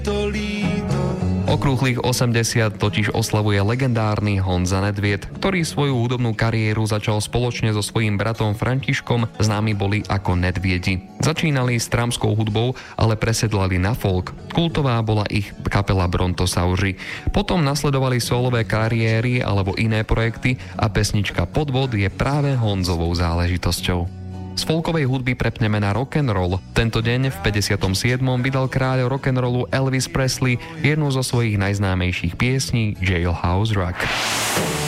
Okrúhlych 80 totiž oslavuje legendárny Honza Nedvied, ktorý svoju hudobnú kariéru začal spoločne so svojím bratom Františkom, známi boli ako Nedviedi. Začínali s tramskou hudbou, ale presedlali na folk. Kultová bola ich kapela Brontosauři. Potom nasledovali solové kariéry alebo iné projekty a pesnička Podvod je práve Honzovou záležitosťou. Z folkovej hudby prepneme na rock'n'roll. Tento deň v 57. vydal kráľ rock'n'rollu Elvis Presley jednu zo svojich najznámejších piesní Jailhouse Rock.